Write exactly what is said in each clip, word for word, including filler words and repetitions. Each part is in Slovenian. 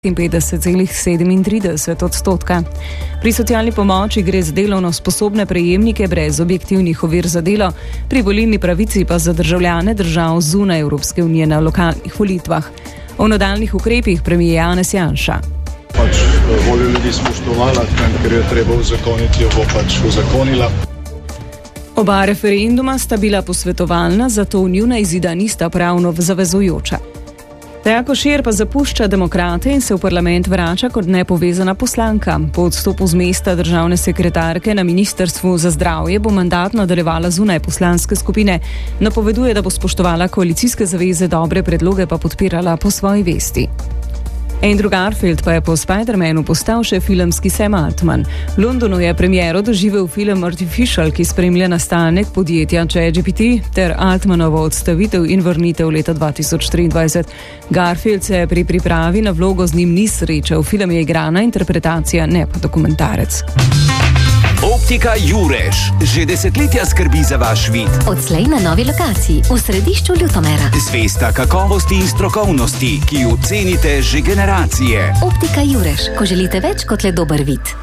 petinpetdeset celih sedemintrideset odstotka. Pri socialni pomoči gre za delovno sposobne prejemnike brez objektivnih ovir za delo, pri volilni pravici pa za državljane držav zunaj Evropske unije na lokalnih volitvah. O nadaljnjih ukrepih premier Janez Janša. Pač voljo ljudi spoštovala, ker je treba uzakoniti, jo bo pač uzakonila. Oba referenduma sta bila posvetovalna, zato njuna izida nista pravno zavezujoča. Teja Košir pa zapušča demokrate in se v parlament vrača kot nepovezana poslanka. Po odstopu z mesta državne sekretarke na Ministrstvu za zdravje bo mandat nadaljevala zunaj poslanske skupine. Napoveduje, da bo spoštovala koalicijske zaveze, dobre predloge pa podpirala po svoji vesti. Andrew Garfield pa je po Spider-Manu postal še filmski Sam Altman. V Londonu je premiero doživel film Artificial, ki spremlja nastanek podjetja ChatGPT ter Altmanovo odstavitev in vrnitev leta dva tisoč triindvajset. Garfield se pri pripravi na vlogo z njim ni srečal. Film je igrana interpretacija, ne pa dokumentarec. Optika Jurež že desetletja skrbi za vaš vid. Odslej na novi lokaciji v središču Ljutomera. Zvesta kakovosti in strokovnosti, ki jo cenite že generacije. Optika Jurež, ko želite več kot le dober vid.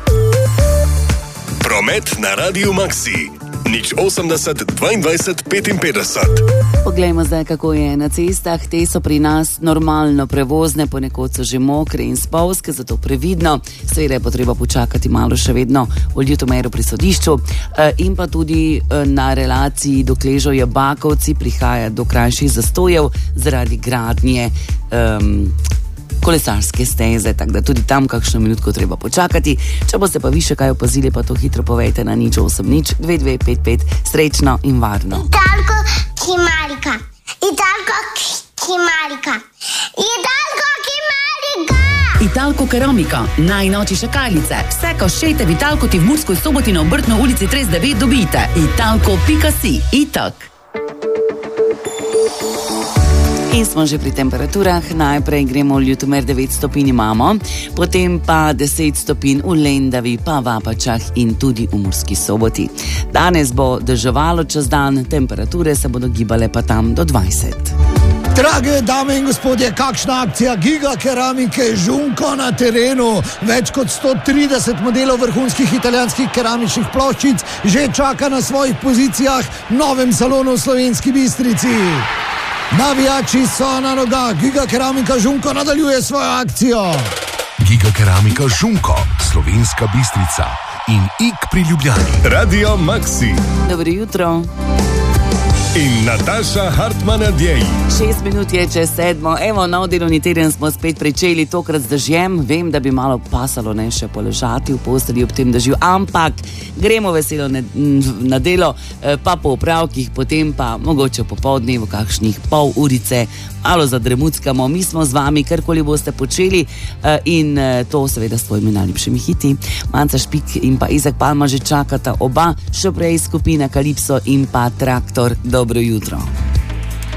Promet na Radiu Maxi. nič osemdeset dvaindvajset petinpetdeset. Poglejmo zdaj, kako je na cestah. Te so pri nas normalno prevozne, ponekod so že mokre in spolzke, zato previdno. Seveda je potreba počakati malo še vedno v Ljutomeru pri sodišču. In pa tudi na relaciji Dokležo-Jabakovci prihaja do krajših zastojev zaradi gradnje um, kolesarske steze, tako da tudi tam kakšno minutko treba počakati. Če boste pa vi še kaj opazili, pa to hitro povejte na nič osem nič dve dve pet pet. Srečno in varno. Italko Kimarika. Italko Kimarika. Italko Kimarika. Italko Keramika, najnovejše kaljice. Vse, kar šejte v Italko, ti v Murskoj Soboti na Obrtno ulici trideset devet dobite. Italko pika si. Itak. In smo že pri temperaturah. Najprej gremo v Ljutomer, devet stopinj imamo, potem pa deset stopinj v Lendavi, pa v Apačah in tudi v Murski Soboti. Danes bo deževalo čez dan, temperature se bodo gibale pa tam do dvajset. Drage dame in gospodje, kakšna akcija Giga Keramike Žunko na terenu. Več kot sto trideset modelov vrhunskih italijanskih keramičnih ploščic že čaka na svojih pozicijah v novem salonu v Slovenski Bistrici. Navijači so na nogah, Giga Keramika Žunko nadaljuje svojo akcijo. Giga Keramika Žunko, Slovenska Bistrica in Ik pri Ljubljani. Radio Maxi. Dobro jutro. In Nataša Hartman-Adjej. Šest minut je čez sedmo. Evo, nov delovni teden smo spet pričeli, tokrat z dežjem. Vem, da bi malo pasalo ne še poležati v postelji ob tem dežju, ampak gremo veselo ne, na delo, pa po opravkih, potem pa mogoče popoldne v kakšnih pol urice malo zadremuckamo. Mi smo z vami, karkoli boste počeli, in to seveda s svojimi najljubšimi hiti. Manca Špik in pa Izak Palma že čakata oba, še prej skupina Kalipso in pa Traktor. Dobro jutro.